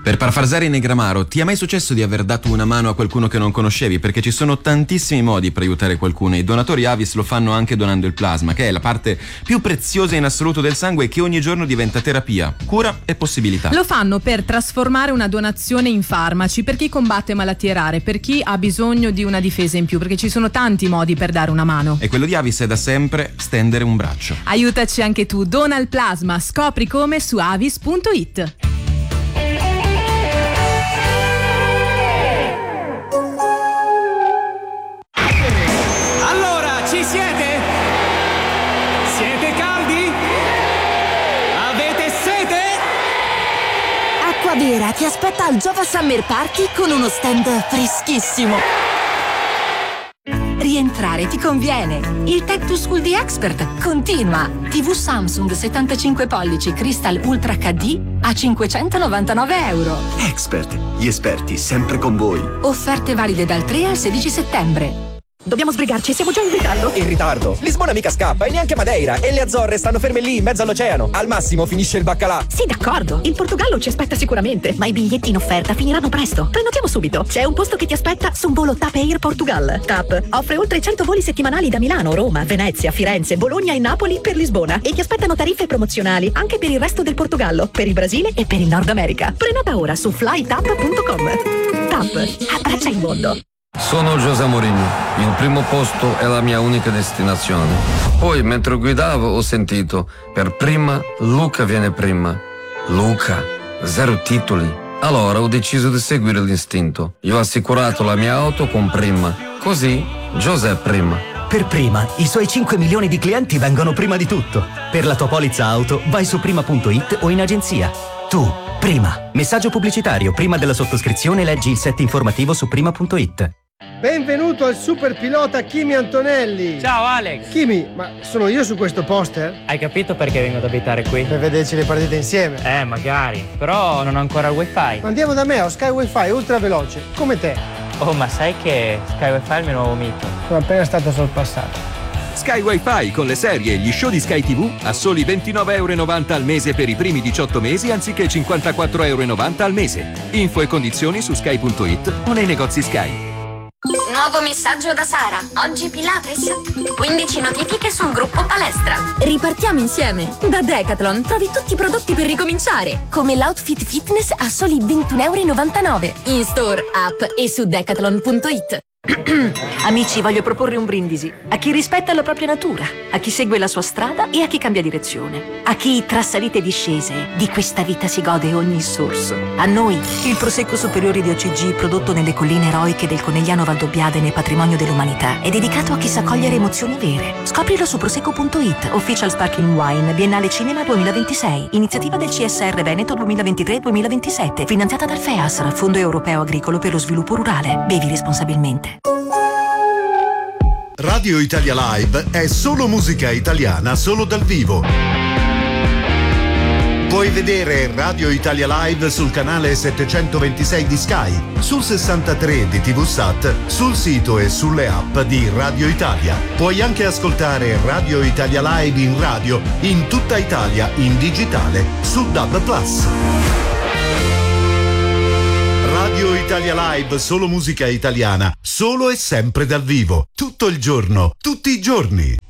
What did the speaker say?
Per parfrasare Negramaro, ti è mai successo di aver dato una mano a qualcuno che non conoscevi? Perché ci sono tantissimi modi per aiutare qualcuno e i donatori Avis lo fanno anche donando il plasma, che è la parte più preziosa in assoluto del sangue e che ogni giorno diventa terapia, cura e possibilità. Lo fanno per trasformare una donazione in farmaci, per chi combatte malattie rare, per chi ha bisogno di una difesa in più, perché ci sono tanti modi per dare una mano. E quello di Avis è da sempre stendere un braccio. Aiutaci anche tu, dona il plasma, scopri come su avis.it. Vera ti aspetta al Giova Summer Party con uno stand freschissimo. Rientrare ti conviene. Il Tech to School di Expert continua. TV Samsung 75 pollici Crystal Ultra HD a €599. Expert, gli esperti sempre con voi. Offerte valide dal 3 al 16 settembre. Dobbiamo sbrigarci, siamo già in ritardo. In ritardo? Lisbona mica scappa e neanche Madeira. E le Azzorre stanno ferme lì in mezzo all'oceano. Al massimo finisce il baccalà. Sì, d'accordo. Il Portogallo ci aspetta sicuramente, ma i biglietti in offerta finiranno presto. Prenotiamo subito. C'è un posto che ti aspetta su un volo TAP Air Portugal. TAP offre oltre 100 voli settimanali da Milano, Roma, Venezia, Firenze, Bologna e Napoli per Lisbona. E ti aspettano tariffe promozionali anche per il resto del Portogallo, per il Brasile e per il Nord America. Prenota ora su flytap.com. TAP, abbraccia il mondo. Sono José Mourinho, il primo posto è la mia unica destinazione. Poi, mentre guidavo, ho sentito, per prima, Luca viene prima. Luca, 0 titoli. Allora ho deciso di seguire l'istinto. Io ho assicurato la mia auto con Prima. Così, José prima. Per Prima, i suoi 5 milioni di clienti vengono prima di tutto. Per la tua polizza auto, vai su prima.it o in agenzia. Tu, Prima. Messaggio pubblicitario. Prima della sottoscrizione leggi il set informativo su prima.it. Benvenuto al super pilota Kimi Antonelli. Ciao Alex. Kimi, ma sono io su questo poster? Hai capito perché vengo ad abitare qui? Per vederci le partite insieme. Magari, però non ho ancora il wifi. Andiamo da me, ho Sky Wi-Fi ultra veloce, come te. Oh, ma sai che Sky Wi-Fi è il mio nuovo mito? Sono appena stato sorpassato. Sky Wi-Fi con le serie e gli show di Sky TV a soli €29,90 al mese per i primi 18 mesi anziché €54,90 al mese. Info e condizioni su sky.it o nei negozi Sky. Nuovo messaggio da Sara. Oggi Pilates. 15 notifiche sul gruppo palestra. Ripartiamo insieme. Da Decathlon trovi tutti i prodotti per ricominciare, come l'outfit fitness a soli €21,99. In store, app e su decathlon.it. Amici, voglio proporre un brindisi a chi rispetta la propria natura, a chi segue la sua strada e a chi cambia direzione, a chi tra salite e discese di questa vita si gode ogni sorso. A noi, il Prosecco Superiore di OCG, prodotto nelle colline eroiche del Conegliano Valdobbiadene, patrimonio dell'umanità, è dedicato a chi sa cogliere emozioni vere. Scoprilo su prosecco.it, Official Sparkling Wine, Biennale Cinema 2026, iniziativa del CSR Veneto 2023-2027, finanziata dal FEASR, Fondo Europeo Agricolo per lo Sviluppo Rurale. Bevi responsabilmente. Radio Italia Live è solo musica italiana, solo dal vivo. Puoi vedere Radio Italia Live sul canale 726 di Sky, sul 63 di TVSAT, sul sito e sulle app di Radio Italia. Puoi anche ascoltare Radio Italia Live in radio in tutta Italia in digitale su DAB+. Radio Italia Live, solo musica italiana, solo e sempre dal vivo, tutto il giorno, tutti i giorni.